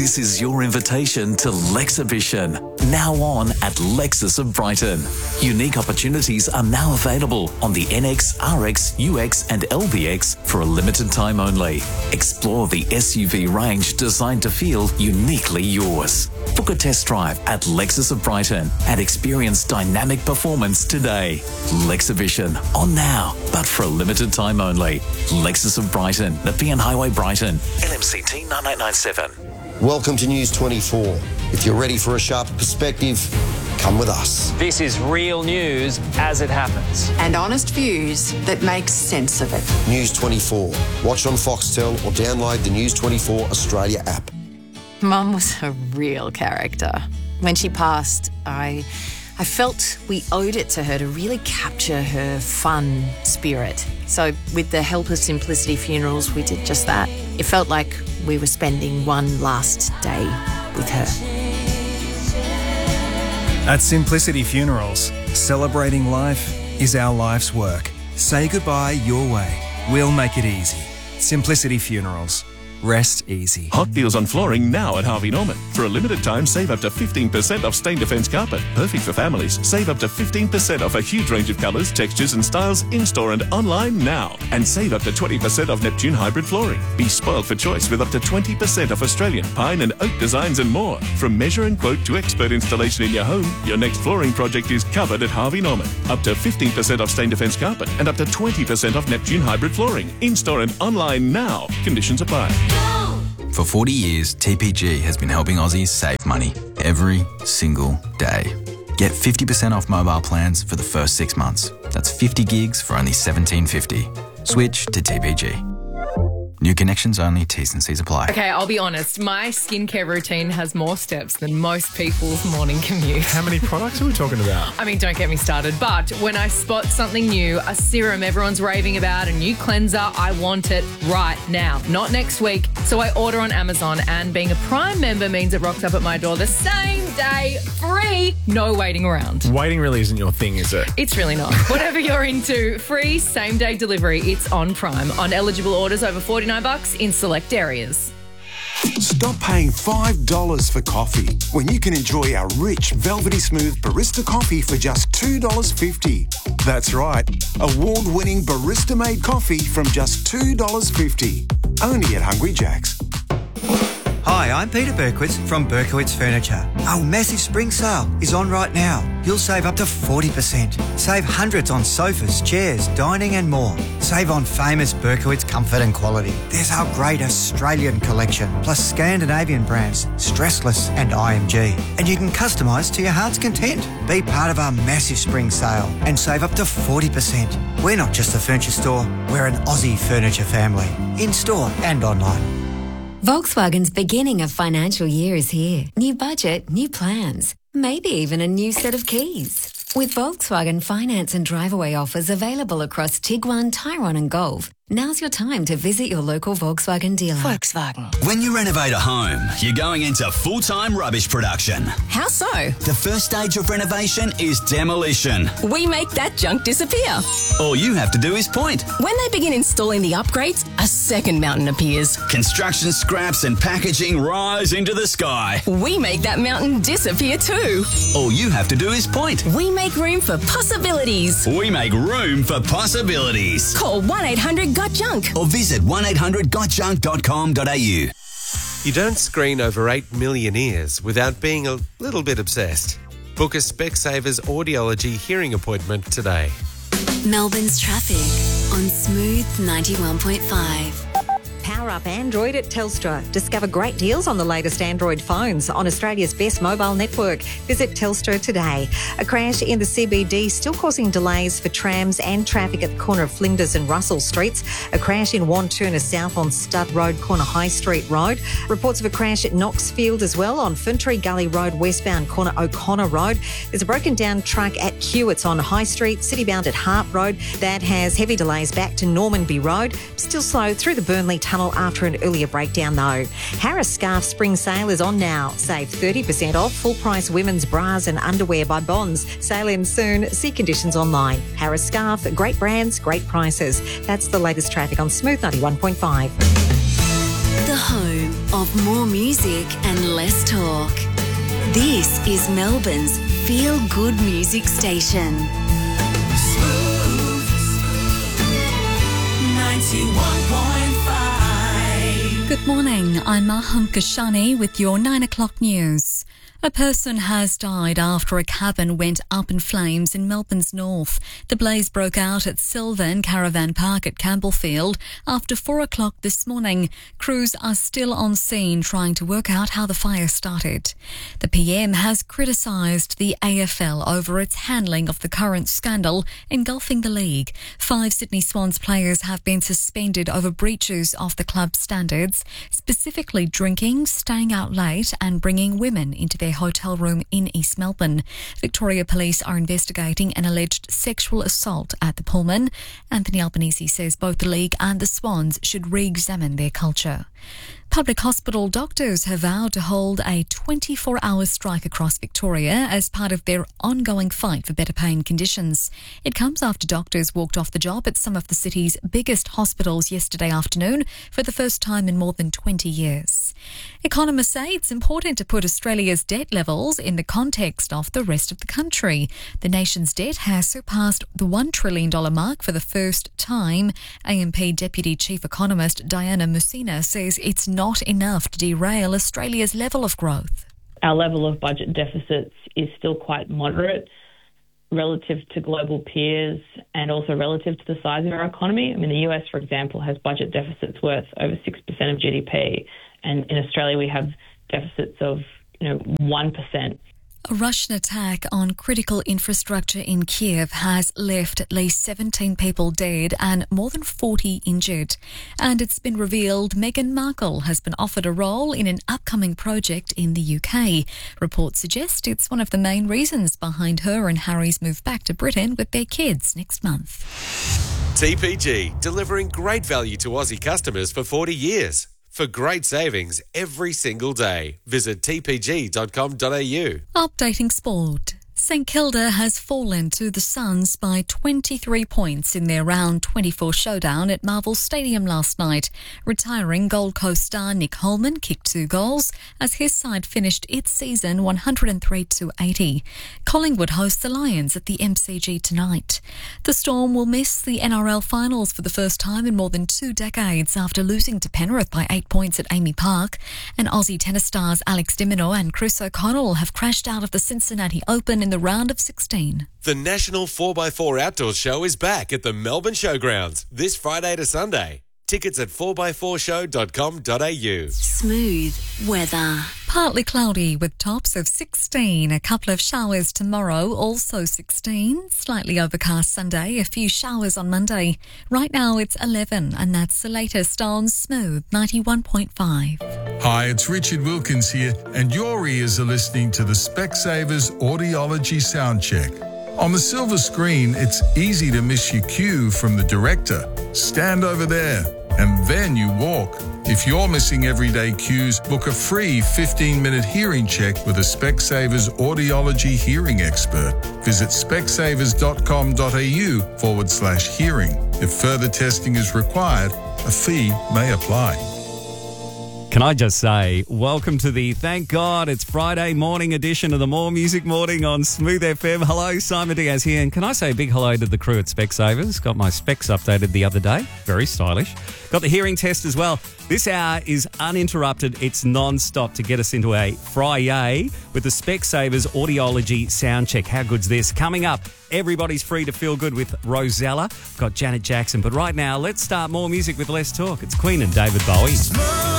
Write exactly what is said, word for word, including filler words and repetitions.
This is your invitation to Lexibition, now on at Lexus of Brighton. Unique opportunities are now available on the N X, R X, U X and L B X for a limited time only. Explore the S U V range designed to feel uniquely yours. Book a test drive at Lexus of Brighton and experience dynamic performance today. Lexibition, on now, but for a limited time only. Lexus of Brighton, Nepean Highway, Brighton, L M C T nine eight nine seven. Welcome to News twenty-four. If you're ready for a sharper perspective, come with us. This is real news as it happens. And honest views that make sense of it. News twenty-four. Watch on Foxtel or download the News twenty-four Australia app. Mum was a real character. When she passed, I... I felt we owed it to her to really capture her fun spirit. So with the help of Simplicity Funerals, we did just that. It felt like we were spending one last day with her. At Simplicity Funerals, celebrating life is our life's work. Say goodbye your way. We'll make it easy. Simplicity Funerals. Rest easy. Hot deals on flooring now at Harvey Norman. For a limited time, save up to fifteen percent off Stain Defence carpet. Perfect for families. Save up to fifteen percent off a huge range of colours, textures and styles in-store and online now. And save up to twenty percent off Neptune hybrid flooring. Be spoiled for choice with up to twenty percent off Australian, pine and oak designs and more. From measure and quote to expert installation in your home, your next flooring project is covered at Harvey Norman. Up to fifteen percent off Stain Defence carpet and up to twenty percent off Neptune hybrid flooring. In-store and online now. Conditions apply. For forty years, T P G has been helping Aussies save money every single day. Get fifty percent off mobile plans for the first six months. That's fifty gigs for only seventeen fifty. Switch to T P G. New connections only, T's and C's apply. Okay, I'll be honest. My skincare routine has more steps than most people's morning commute. How many products are we talking about? I mean, don't get me started. But when I spot something new, a serum everyone's raving about, a new cleanser, I want it right now, not next week. So I order on Amazon, and being a Prime member means it rocks up at my door the same day, free, no waiting around. Waiting really isn't your thing, is it? It's really not. Whatever you're into, free same-day delivery. It's on Prime. On eligible orders over forty-nine bucks in select areas. Stop paying five dollars for coffee when you can enjoy our rich, velvety smooth barista coffee for just two dollars fifty. That's right, award-winning barista-made coffee from just two dollars fifty. Only at Hungry Jack's. Hi, I'm Peter Berkowitz from Berkowitz Furniture. Our massive spring sale is on right now. You'll save up to forty percent. Save hundreds on sofas, chairs, dining and more. Save on famous Berkowitz comfort and quality. There's our great Australian collection, plus Scandinavian brands, Stressless and I M G. And you can customise to your heart's content. Be part of our massive spring sale and save up to forty percent. We're not just a furniture store, we're an Aussie furniture family. In-store and online. Volkswagen's beginning of financial year is here. New budget, new plans, maybe even a new set of keys. With Volkswagen finance and drive-away offers available across Tiguan, Tyrone and Golf, now's your time to visit your local Volkswagen dealer. Volkswagen. When you renovate a home, you're going into full-time rubbish production. How so? The first stage of renovation is demolition. We make that junk disappear. All you have to do is point. When they begin installing the upgrades, a second mountain appears. Construction scraps and packaging rise into the sky. We make that mountain disappear too. All you have to do is point. We make room for possibilities. We make room for possibilities. Call one eight hundred got junk or visit one eight hundred got junk dot com dot a u. You don't screen over eight million ears without being a little bit obsessed. Book a Specsavers audiology hearing appointment today. Melbourne's traffic on Smooth ninety-one point five. Power up Android at Telstra. Discover great deals on the latest Android phones on Australia's best mobile network. Visit Telstra today. A crash in the C B D still causing delays for trams and traffic at the corner of Flinders and Russell Streets. A crash in Wantirna South on Stud Road, corner High Street Road. Reports of a crash at Knoxfield as well on Ferntree Gully Road, westbound corner O'Connor Road. There's a broken down truck at Kew. It's on High Street, citybound at Harp Road. That has heavy delays back to Normanby Road. Still slow through the Burnley Tunnel after an earlier breakdown though. Harris Scarf Spring Sale is on now. Save thirty percent off full price women's bras and underwear by Bonds. Sale ends soon. See conditions online. Harris Scarf, great brands, great prices. That's the latest traffic on Smooth ninety-one point five. the home of more music and less talk. This is Melbourne's feel-good music station. Smooth ninety-one point five. Good morning, I'm Maham Kashani with your nine o'clock news. A person has died after a cabin went up in flames in Melbourne's north. The blaze broke out at Sylvan Caravan Park at Campbellfield after four o'clock this morning. Crews are still on scene trying to work out how the fire started. The P M has criticised the A F L over its handling of the current scandal engulfing the league. Five Sydney Swans players have been suspended over breaches of the club's standards, specifically drinking, staying out late and bringing women into their hotel room in East Melbourne. Victoria Police are investigating an alleged sexual assault at the Pullman. Anthony Albanese says both the league and the Swans should re-examine their culture. Public hospital doctors have vowed to hold a twenty-four hour strike across Victoria as part of their ongoing fight for better paying conditions. It comes after doctors walked off the job at some of the city's biggest hospitals yesterday afternoon for the first time in more than twenty years. Economists say it's important to put Australia's debt levels in the context of the rest of the country. The nation's debt has surpassed the one trillion dollars mark for the first time. A M P Deputy Chief Economist Diana Musina says it's not not enough to derail Australia's level of growth. Our level of budget deficits is still quite moderate relative to global peers and also relative to the size of our economy. I mean, the U S, for example, has budget deficits worth over six percent of G D P, and in Australia we have deficits of, you know, one percent. A Russian attack on critical infrastructure in Kiev has left at least seventeen people dead and more than forty injured. And it's been revealed Meghan Markle has been offered a role in an upcoming project in the U K. Reports suggest it's one of the main reasons behind her and Harry's move back to Britain with their kids next month. T P G, delivering great value to Aussie customers for forty years. For great savings every single day, visit t p g dot com dot a u. Updating sport. St Kilda has fallen to the Suns by twenty-three points in their round twenty-four showdown at Marvel Stadium last night. Retiring Gold Coast star Nick Holman kicked two goals as his side finished its season one hundred three to eighty. Collingwood hosts the Lions at the M C G tonight. The Storm will miss the N R L finals for the first time in more than two decades after losing to Penrith by eight points at Amy Park. And Aussie tennis stars Alex de Minaur and Chris O'Connell have crashed out of the Cincinnati Open in the round of sixteen. The National four by four Outdoors Show is back at the Melbourne Showgrounds this Friday to Sunday. Tickets at four by four show dot com dot a u. Smooth weather. Partly cloudy with tops of sixteen. A couple of showers tomorrow, also sixteen. Slightly overcast Sunday, a few showers on Monday. Right now it's eleven, and that's the latest on Smooth ninety-one point five. Hi, it's Richard Wilkins here, and your ears are listening to the Specsavers Audiology Sound Check. On the silver screen, it's easy to miss your cue from the director. Stand over there, and then you walk. If you're missing everyday cues, book a free fifteen minute hearing check with a Specsavers Audiology hearing expert. Visit specsavers dot com dot a u forward slash hearing. If further testing is required, a fee may apply. Can I just say, welcome to the Thank God It's Friday morning edition of the More Music Morning on Smooth F M. Hello, Simon Diaz here. And can I say a big hello to the crew at Specsavers? Got my specs updated the other day. Very stylish. Got the hearing test as well. This hour is uninterrupted. It's non-stop to get us into a Friday with the Specsavers Audiology Sound Check. How good's this? Coming up, everybody's free to feel good with Rosella. Got Janet Jackson. But right now, let's start more music with less talk. It's Queen and David Bowie.